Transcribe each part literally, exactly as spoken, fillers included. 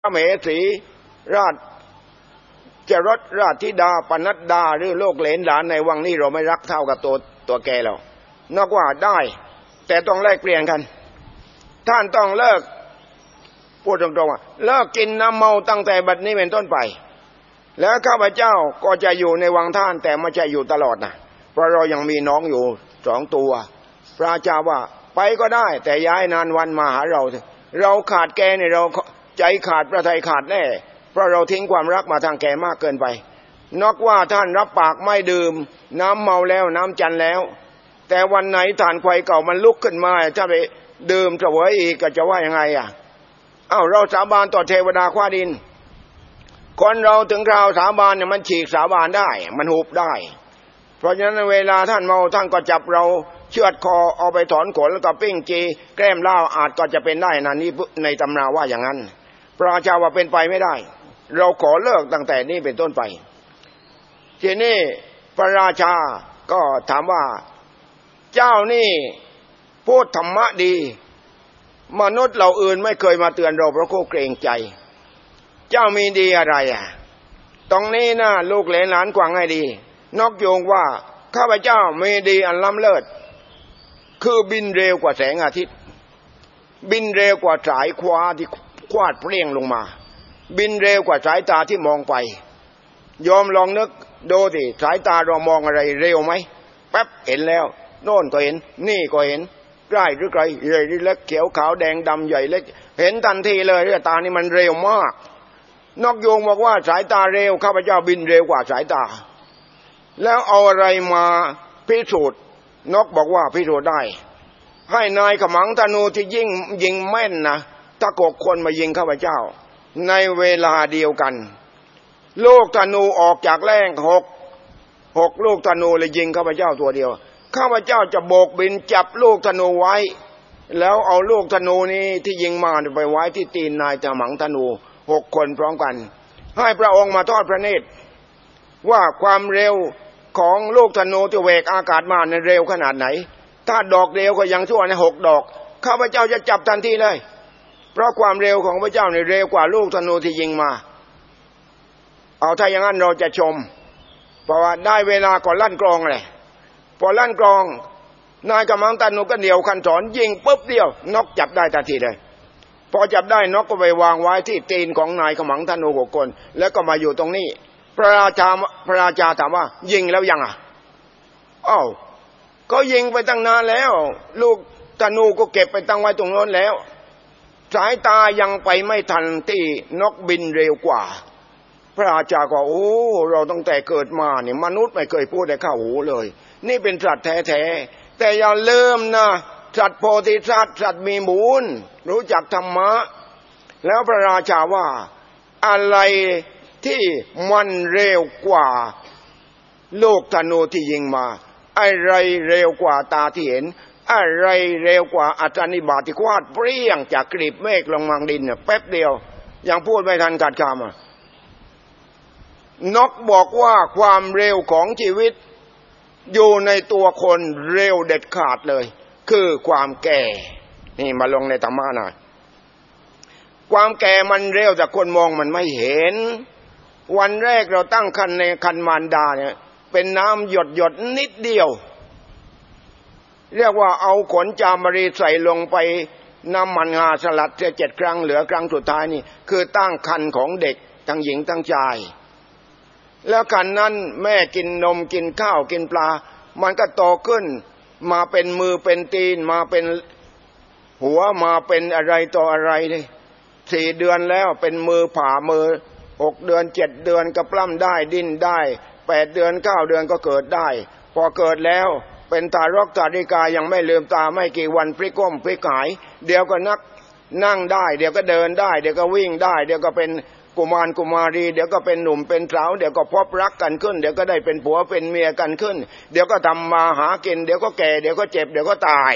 พระมเหสีราชจรสราชธิดาปนัดดาหรือโลกเหลนหลานในวังนี้เราไม่รักเท่ากับตัวตัวแกเรานอกว่าได้แต่ต้องแลกเปลี่ยนกันท่านต้องเลิกพูดตรงๆว่าเลิกกินน้ำเมาตั้งแต่บัดนี้เป็นต้นไปแล้วข้าพเจ้าก็จะอยู่ในวังท่านแต่ไม่ใช่อยู่ตลอดนะเพราะเรายังมีน้องอยู่สองตัวพระเจ้าว่าไปก็ได้แต่ย้ายนานวันมาหาเราเราขาดแกเนี่ยเราใจขาดพระทัยขาดแน่เพราะเราทิ้งความรักมาทางแกมากเกินไปนอกว่าท่านรับปากไม่ดื่มน้ำเมาแล้วน้ำจันแล้วแต่วันไหนฐานไฟเก่ามันลุกขึ้นมาถ้าไปดื่มเสวยอีกก็จะว่ายังไงอ่ะเอ้าเราสาบานต่อเทวดาคว้าดินคนเราถึงคราวสาบานเนี่ยมันฉีกสาบานได้มันหุบได้เพราะฉะนั้นเวลาท่านเมาท่านก็จับเราเชือดคอเอาไปถอนขนแล้วก็ปิ้งจีแกล้มเหล้าอาจก็จะเป็นได้นะนี่ในตำราว่าอย่างนั้นพระเจ้าว่าเป็นไปไม่ได้เราขอเลิกตั้งแต่นี้เป็นต้นไปทีนี้พระราชาก็ถามว่าเจ้านี่พูดธรรมะดีมนุษย์เราอื่นไม่เคยมาเตือนเราเพราะเขาเกรงใจเจ้ามีดีอะไรอ่ะตรงนี้นะลูกเหลนหลานกวางให้ดีนอกโยงว่าข้าพเจ้ามีดีอันล้ำเลิศคือบินเร็วกว่าแสงอาทิตย์บินเร็วกว่าสายคว้าที่ควาดเปรี้ยงลงมาบินเร็วกว่าสายตาที่มองไปยอมลองนึกดูสิสายตาเรามองอะไรเร็วไหมแป๊บเห็นแล้วโน่นก็เห็นนี่ก็เห็นใกล้หรือไกลใหญ่หรือเล็กเขียวขาวแดงดำใหญ่เล็กเห็นทันทีเลยเรื่องตานี่มันเร็วมากนอกโยงบอกว่าสายตาเร็วข้าพเจ้าบินเร็วกว่าสายตาแล้วเอาอะไรมาพิสูจน์นกบอกว่าพิสูจน์ได้ให้นายขมังธนูที่ยิ่งยิงแม่นนะถ้ากกคนมายิงข้าพเจ้าในเวลาเดียวกันลูกธนูออกจากแร่งหกหกลูกธนูเลยยิงข้าพเจ้าตัวเดียวข้าพเจ้าจะโบกบินจับลูกธนูไว้แล้วเอาลูกธนูนี้ที่ยิงมาไปไว้ที่ตีนนายขมังธนูหกคนพร้อมกันให้พระองค์มาทอดพระเนตรว่าความเร็วของลูกธนูที่เวกอากาศมาในเร็วขนาดไหนถ้าดอกเดียวก็ยังชั่วในหกดอกข้าพเจ้าจะจับทันทีเลยเพราะความเร็วของพระเจ้าเนี่ยเร็วกว่าลูกธนูที่ยิงมาเอาถ้าอย่างนั้นเราจะชมเพราะว่าได้เวลาก่อนลั่นกลองเลยพอลั่นกลองนายขมังธนูก็เดี่ยวคันศรยิงปุ๊บเดียวนกจับได้ทันทีเลยพอจับได้นกก็ไปวางไว้ที่ตีนของนายขมังธนูหกคนแล้วก็มาอยู่ตรงนี้พระราชาพระราชาถามว่ายิงแล้วยังอ่ะอ้าวก็ยิงไปตั้งนานแล้วลูกธนูก็เก็บไปตั้งไว้ตรงโน้นแล้วสายตายังไปไม่ทันที่นกบินเร็วกว่าพระราชาก็โอ้เราตั้งแต่เกิดมาเนี่ยมนุษย์ไม่เคยพูดได้เข้าหูเลยนี่เป็นสัตว์แท้ๆแต่อย่าลืมนะสัตว์โพธิสัตว์สัตว์มีมูลรู้จักธรรมะแล้วพระราชาว่าอะไรที่มันเร็วกว่าลูกธนูที่ยิงมาอะไรเร็วกว่าตาที่เห็นอะไรเร็วกว่าอัศนิบาตที่ควาดเปรี้ยงจากกลีบเมฆลงมาดินเนี่ยแป๊บเดียวยังพูดไม่ทันขาดคำอ่ะนกบอกว่าความเร็วของชีวิตอยู่ในตัวคนเร็วเด็ดขาดเลยคือความแก่นี่มาลงในธรรมะหน่อยความแก่มันเร็วแต่คนมองมันไม่เห็นวันแรกเราตั้งครรภ์ในครรภ์มารดาเนี่ยเป็นน้ำหยดหยดนิดเดียวเรียกว่าเอาขนจามรีใส่ลงไปน้ำมันงาสลัดเจ็ดครั้งเหลือครั้งสุดท้ายนี่คือตั้งครรภ์ของเด็กทั้งหญิงทั้งชายแล้วครรภ์นั้นแม่กินนมกินข้าวกินปลามันก็โตขึ้นมาเป็นมือเป็นตีนมาเป็นหัวมาเป็นอะไรต่ออะไรเลยสี่เดือนแล้วเป็นมือผ่ามือหกเดือนเจ็ดเดือนก็ปล้ำได้ดิ้นได้แปดเดือนเก้าเดือนก็เกิดได้พอเกิดแล้วเป็นทารกทาริกายังไม่ลืมตาไม่กี่วันพลิกก้มพลิกหายเดี๋ยวก็นักนั่งได้เดี๋ยวก็เดินได้เดี๋ยวก็วิ่งได้เดี๋ยวก็เป็นกุมารกุมารีเดี๋ยวก็เป็นหนุ่มเป็นสาวเดี๋ยวก็พบรักกันขึ้นเดี๋ยวก็ได้เป็นผัวเป็นเมียกันขึ้นเดี๋ยวก็ทำมาหากินเดี๋ยวก็แก่เดี๋ยวก็เจ็บเดี๋ยวก็ตาย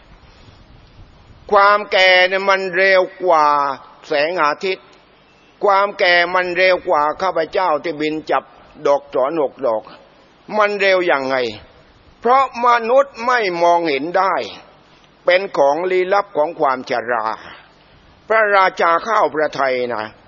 ความแก่เนี่ยมันเร็วกว่าแสงอาทิตย์ความแก่มันเร็วกว่าข้าพเจ้าที่บินจับดอกสอนหกดอกมันเร็วอย่างไงเพราะมนุษย์ไม่มองเห็นได้เป็นของลี้ลับของความชราพระราชาเข้าพระทัยนะ